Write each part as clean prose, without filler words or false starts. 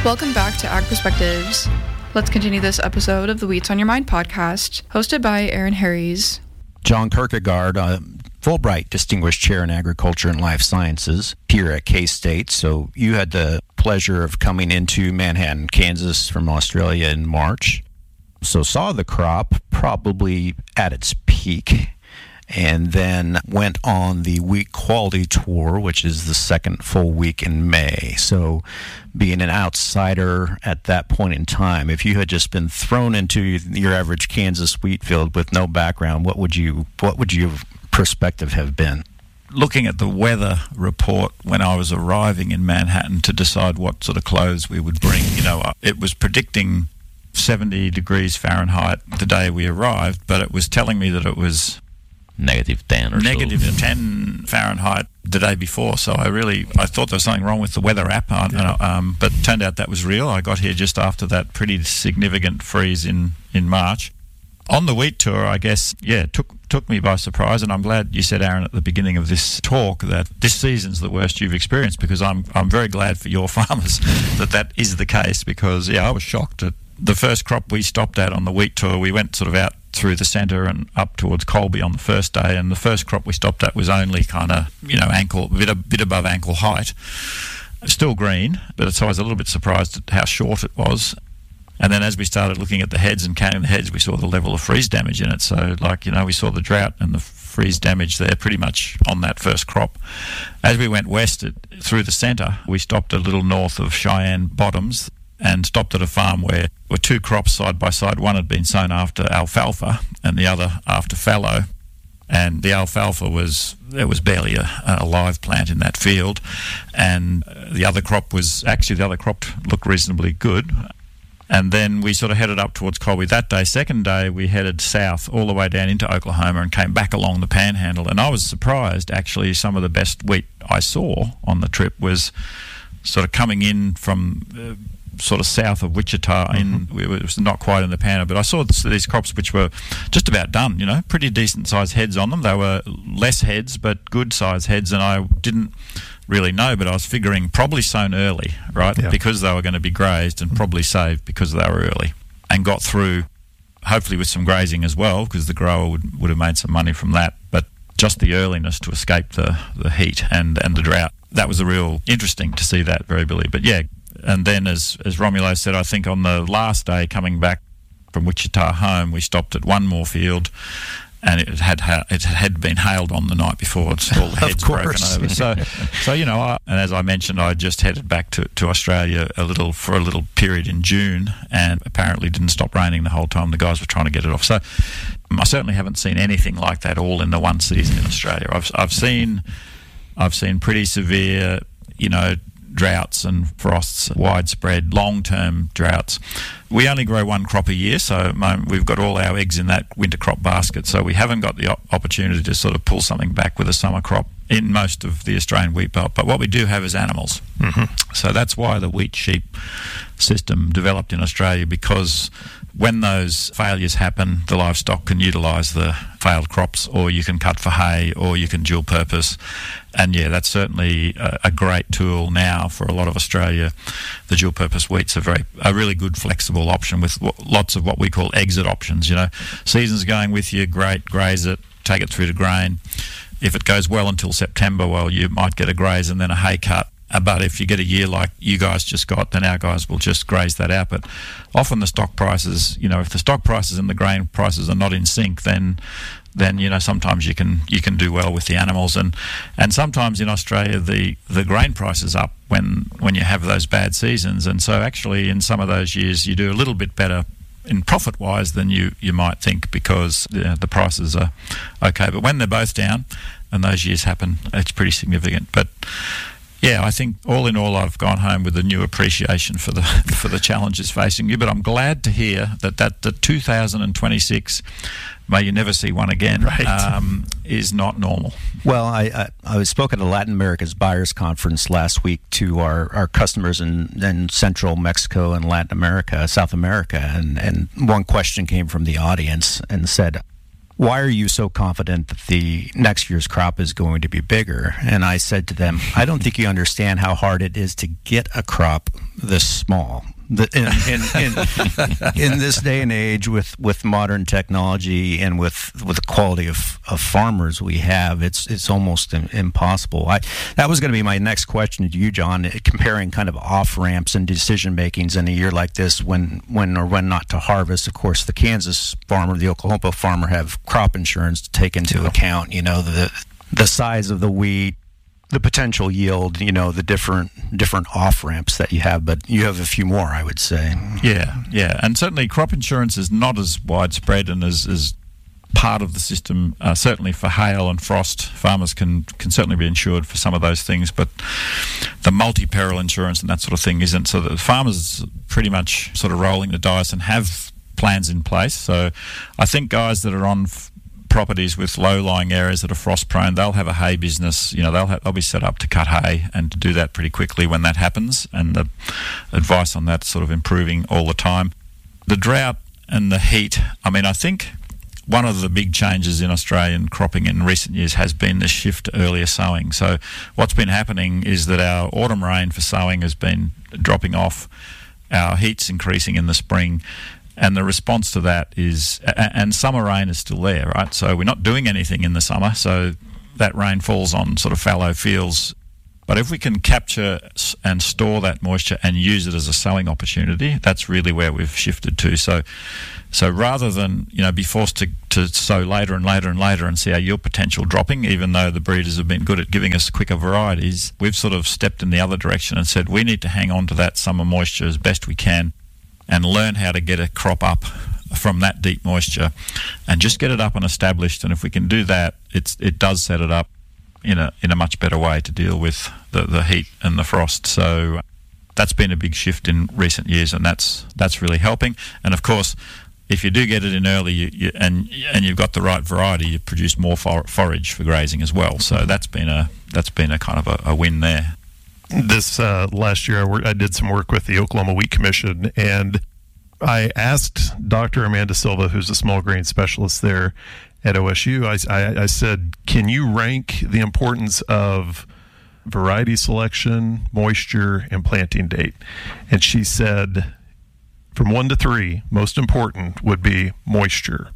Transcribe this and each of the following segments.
Welcome back to Ag Perspectives. Let's continue this episode of the Wheats on Your Mind podcast, hosted by Aaron Harries. John Kierkegaard, Fulbright Distinguished Chair in Agriculture and Life Sciences here at K-State. So you had the pleasure of coming into Manhattan, Kansas from Australia in March. So saw the crop probably at its peak, and then went on the wheat quality tour, which is the second full week in May. So being an outsider at that point in time, if you had just been thrown into your average Kansas wheat field with no background, what would your perspective have been? Looking at the weather report when I was arriving in Manhattan to decide what sort of clothes we would bring, it was predicting 70 degrees Fahrenheit the day we arrived, but it was telling me that it was negative 10 or negative so. 10 Fahrenheit the day before. So I thought there was something wrong with the weather app, but it turned out that was real. I got here just after that pretty significant freeze in March. On the wheat tour, I guess, took me by surprise, and I'm glad you said, Aaron, at the beginning of this talk that this season's the worst you've experienced, because I'm very glad for your farmers that is the case, because, I was shocked at the first crop we stopped at on the wheat tour. We went sort of out through the centre and up towards Colby on the first day, and the first crop we stopped at was only kind of, bit above ankle height. Still green, but so I was a little bit surprised at how short it was. And then as we started looking at the heads and counting the heads, we saw the level of freeze damage in it. So, we saw the drought and the freeze damage there pretty much on that first crop. As we went west through the centre, we stopped a little north of Cheyenne Bottoms and stopped at a farm where there were two crops side by side. One had been sown after alfalfa and the other after fallow. And the alfalfa there was barely a live plant in that field. And the other crop looked reasonably good. And then we sort of headed up towards Colby that day. Second day, we headed south all the way down into Oklahoma and came back along the Panhandle. And I was surprised, actually, some of the best wheat I saw on the trip was sort of coming in from sort of south of Wichita. It was not quite in the Panhandle, but I saw these crops which were just about done, pretty decent-sized heads on them. They were less heads, but good-sized heads, and I didn't really know, but I was figuring probably sown early, right, because they were going to be grazed, and probably saved because they were early, and got through hopefully with some grazing as well, because the grower would have made some money from that, but just the earliness to escape the heat and the drought. That was a real interesting to see that variability. But and then as Romulo said, I think on the last day coming back from Wichita home, we stopped at one more field, and it had been hailed on the night before. It's all the heads broken over. So and as I mentioned, I just headed back to Australia for a little period in June, and apparently didn't stop raining the whole time the guys were trying to get it off. So I certainly haven't seen anything like that all in the one season in Australia. I've seen pretty severe, droughts and frosts, widespread long-term droughts. We only grow one crop a year, so we've got all our eggs in that winter crop basket, so we haven't got the opportunity to sort of pull something back with a summer crop in most of the Australian wheat belt. But what we do have is animals. So that's why the wheat sheep system developed in Australia, because when those failures happen, the livestock can utilise the failed crops, or you can cut for hay, or you can dual purpose. And that's certainly a great tool now for a lot of Australia. The dual purpose wheat's a really good flexible option with lots of what we call exit options. Season's going with you, great, graze it, take it through to grain. If it goes well until September, well, you might get a graze and then a hay cut. But if you get a year like you guys just got, then our guys will just graze that out. But often the stock prices, if the stock prices and the grain prices are not in sync, then sometimes you can do well with the animals. And sometimes in Australia the grain price is up when you have those bad seasons. And so actually in some of those years you do a little bit better in profit-wise than you might think, because the prices are okay. But when they're both down and those years happen, it's pretty significant. But I think all in all, I've gone home with a new appreciation for the challenges facing you. But I'm glad to hear that the 2026, may you never see one again, is not normal. Well, I spoke at a Latin America's Buyers Conference last week to our customers in Central Mexico and Latin America, South America, and one question came from the audience and said, why are you so confident that the next year's crop is going to be bigger? And I said to them, I don't think you understand how hard it is to get a crop this small. In this day and age, with modern technology and with the quality of farmers we have, it's almost impossible. That was going to be my next question to you, John, comparing kind of off ramps and decision makings in a year like this, when or when not to harvest. Of course, the Kansas farmer, the Oklahoma farmer have crop insurance to take into account. The size of the wheat, the potential yield, the different off ramps that you have, but you have a few more, I would say. Yeah, and certainly crop insurance is not as widespread and as part of the system. Certainly for hail and frost, farmers can certainly be insured for some of those things, but the multi-peril insurance and that sort of thing isn't. So the farmers pretty much sort of rolling the dice and have plans in place. So I think guys that are on properties with low-lying areas that are frost-prone, they'll have a hay business. They'll be set up to cut hay and to do that pretty quickly when that happens. And the advice on that's sort of improving all the time. The drought and the heat. I think one of the big changes in Australian cropping in recent years has been the shift to earlier sowing. So what's been happening is that our autumn rain for sowing has been dropping off. Our heat's increasing in the spring. And the response to that is, and summer rain is still there, right? So we're not doing anything in the summer, so that rain falls on sort of fallow fields. But if we can capture and store that moisture and use it as a sowing opportunity, that's really where we've shifted to. So rather than be forced to sow later and later and later and see our yield potential dropping, even though the breeders have been good at giving us quicker varieties, we've sort of stepped in the other direction and said we need to hang on to that summer moisture as best we can and learn how to get a crop up from that deep moisture and just get it up and established. And if we can do that, it does set it up in a much better way to deal with the heat and the frost. So that's been a big shift in recent years, and that's really helping. And of course, if you do get it in early and you've got the right variety, you produce more forage for grazing as well. So that's been a kind of a win there. This last year, I did some work with the Oklahoma Wheat Commission, and I asked Dr. Amanda Silva, who's a small grain specialist there at OSU, I said, can you rank the importance of variety selection, moisture, and planting date? And she said, from 1 to 3, most important would be moisture.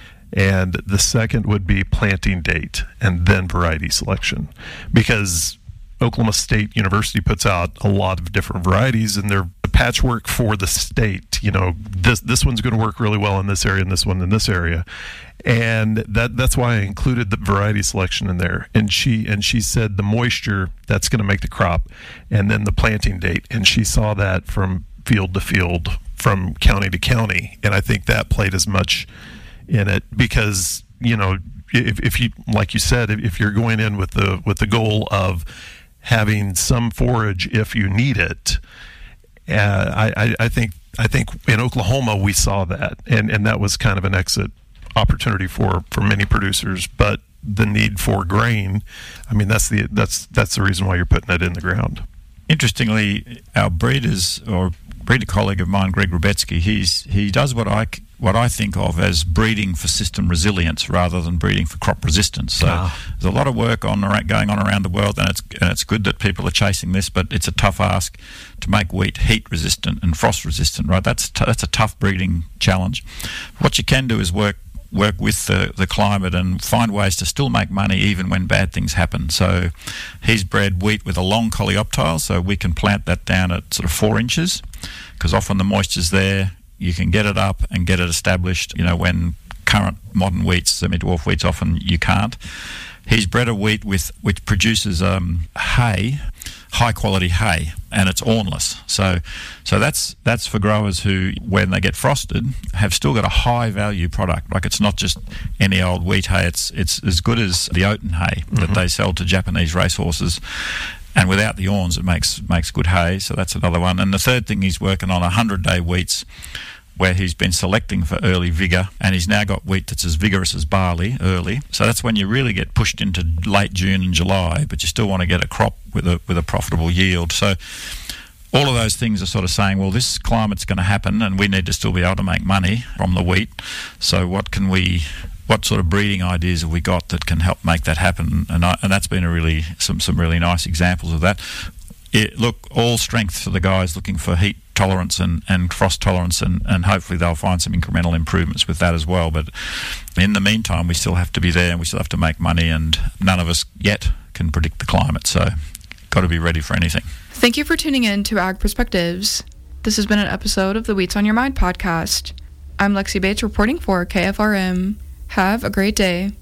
And the second would be planting date, and then variety selection. Because Oklahoma State University puts out a lot of different varieties, and they're the patchwork for the state. This one's going to work really well in this area, and this one in this area, and that's why I included the variety selection in there. And she said the moisture, that's going to make the crop, and then the planting date. And she saw that from field to field, from county to county, and I think that played as much in it because if you, like you said, if you're going in with the goal of having some forage if you need it, I think in Oklahoma we saw that, and that was kind of an exit opportunity for many producers. But the need for grain, that's the reason why you're putting it in the ground. Interestingly, our breeder colleague of mine, Greg Rubetsky, he does what I think of as breeding for system resilience rather than breeding for crop resistance. So there's a lot of work going on around the world, and it's good that people are chasing this, but it's a tough ask to make wheat heat resistant and frost resistant, right? That's a tough breeding challenge. What you can do is work with the climate and find ways to still make money even when bad things happen. So he's bred wheat with a long coleoptile, so we can plant that down at sort of 4 inches, because often the moisture's there. You can get it up and get it established, when current modern wheats, semi-dwarf wheats, often you can't. He's bred a wheat which produces hay, high-quality hay, and it's awnless. So that's for growers who, when they get frosted, have still got a high-value product. Like, it's not just any old wheat hay. It's as good as the oaten hay that they sell to Japanese racehorses. And without the awns, it makes good hay. So that's another one. And the third thing, he's working on 100-day wheats, where he's been selecting for early vigour, and he's now got wheat that's as vigorous as barley early. So that's when you really get pushed into late June and July, but you still want to get a crop with a profitable yield. So all of those things are sort of saying, well, this climate's going to happen, and we need to still be able to make money from the wheat. So what can we what sort of breeding ideas have we got that can help make that happen? And that's been a really some really nice examples of that. Look, all strength for the guys looking for heat tolerance and frost tolerance, and hopefully they'll find some incremental improvements with that as well. But in the meantime, we still have to be there and we still have to make money, and none of us yet can predict the climate, so got to be ready for anything. Thank you for tuning in to Ag Perspectives. This has been an episode of the Wheats on Your Mind podcast. I'm Lexi Bates reporting for KFRM. Have a great day.